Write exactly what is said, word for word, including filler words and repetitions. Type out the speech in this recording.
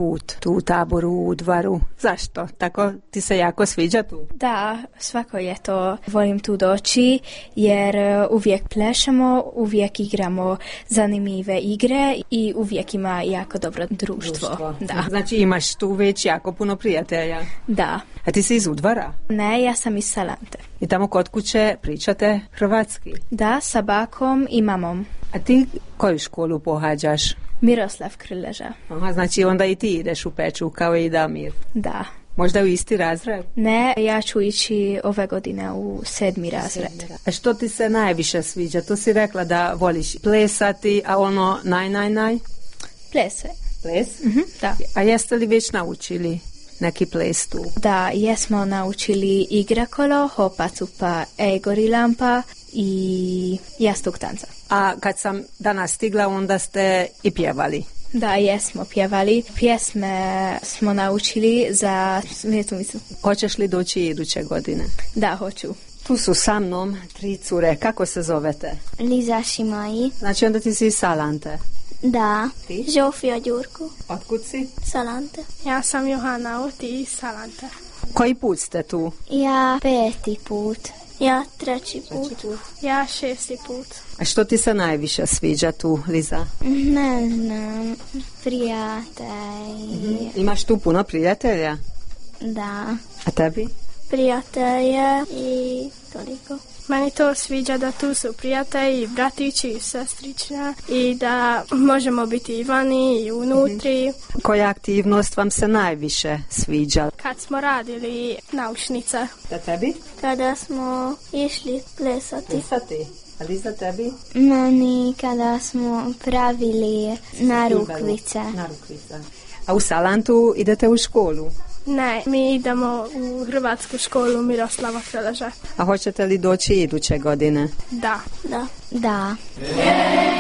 put tu u Taboru u Udvaru? Zašto? Tako ti se jako sviđa tu? Da, svako ljeto volim tu doći jer uvijek plešemo, uvijek igramo zanimljive igre i uvijek ima jako dobro društvo. društvo. Da. Znači imaš tu već jako puno prijatelja. Da. A ti si iz Udvara? Ne, ja sam iz Salante. I tamo kod kuće pričate hrvatski? Da, sa bakom i mamom. A ti koju školu pohađaš? Miroslav Krleža. Aha, znači onda i ti ideš u Peču kao i Damir. Da. Možda u isti razred? Ne, ja ću ići ove godine u sedmi razred. A što ti se najviše sviđa? Tu si rekla da voliš plesati, a ono naj, naj, naj? Plese. Ples? Mhm, da. A jeste li već naučili neki ples tu? Da, jesmo naučili igrakolo, hopa, cupa, egori lampa i jastuk tanca. A kad sam danas stigla, onda ste i pjevali? Da, jesmo pjevali. Pjesme smo naučili za svijetu mislu. Hoćeš li doći iduće godine? Da, hoću. Tu su sa mnom tri cure. Kako se zovete? Liza Šimaji. Znači onda ti si iz Salante. Da. Ti? Žofija Đurku. Otkud si? Salante. Ja sam Johana Uti iz Salante. Koji put ste tu? Ja peti put. Ja treći put. Ja šesti put. A što ti se najviše sviđa tu, Liza? Ne znam. Prijatelj. Mm-hmm. Imaš tu puno prijatelja? Da. A tebi? Prijatelje i toliko. Meni to sviđa da tu su prijatelji, bratići i sestrična i da možemo biti i vani i unutri. Mm-hmm. Koja aktivnost vam se najviše sviđa? Kad smo radili naučnice. Da tebi? Kada smo išli plesati. Plesati. A Liza tebi? Meni kada smo pravili narukvice. Narukvice. A u Salantu idete u školu? Ne, mi idemo u hrvatsku školu Miroslava Krleže. A hoćete li doći iduće godine? Da. Da. Da.